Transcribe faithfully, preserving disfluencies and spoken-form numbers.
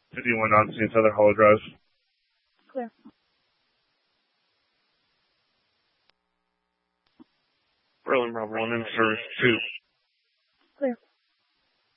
fifty-one on Saint Heather Hollow Drive. Clear. Berlin Bravo one in service two. Clear.